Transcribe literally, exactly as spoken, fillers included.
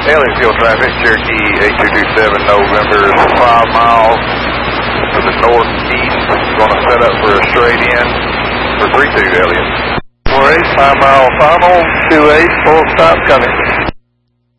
Elliott Field traffic, Cherokee eight two two seven, November, five miles to the northeast. Going to set up for a straight in for three two, Elliott. four eight, five mile final, two eight, full stop coming.